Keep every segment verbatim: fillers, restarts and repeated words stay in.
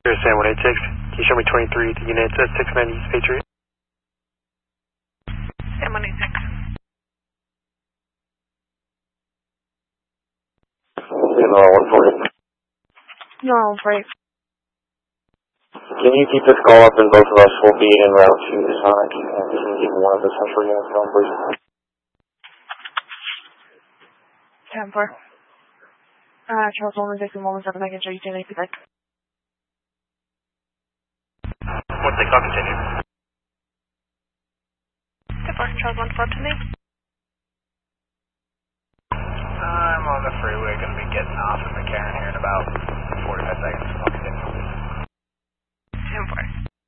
Here's Sam one eight six. Can you show me twenty-three the units at six ninety East Patriot? Sam one eight six. No, one forty. No, right. Can you keep this call up and both of us will be en route to the Sonic? And can you keep one of the central units going, please? ten four. Uh, Charles one six and one seven, I can show you ten eight six. one six, I'll continue. ten four, Charles one four to me. I'm on the freeway, going to be getting off in McCarran here in about forty-five seconds. I'll continue. ten four.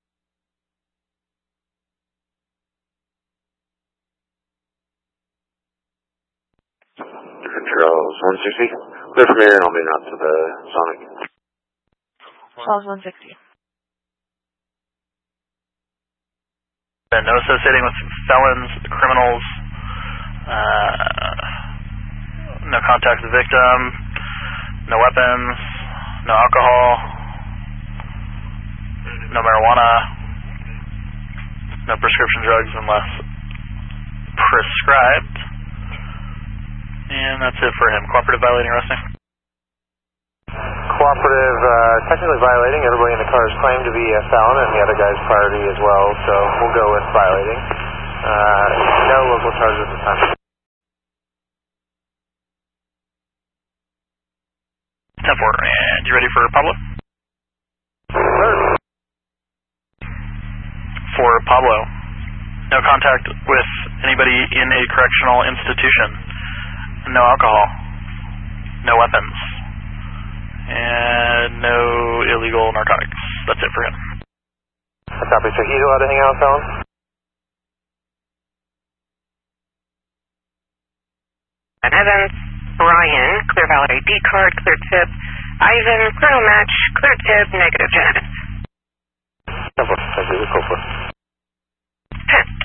Charles one sixty. Clear from here and I'll be out to the Sonic. Charles one sixty. No associating with felons, criminals, uh, no contact with the victim, no weapons, no alcohol, no marijuana, no prescription drugs unless prescribed. And that's it for him. Cooperative violating arresting? Cooperative, uh, technically violating. Everybody in the car is claimed to be a felon and the other guy's priority as well, so we'll go with violating. Uh, no local charges at the time. ten four, and you ready for Pablo? Sure. For Pablo, no contact with anybody in a correctional institution, no alcohol, no weapons, and no illegal narcotics. That's it for him. I copy. So he's allowed to hang out with felons? Evans, Brian, clear valid I D card, clear tip. Ivan, clear match, clear tip, negative Genesis. ten four, thank you, we'll go for it.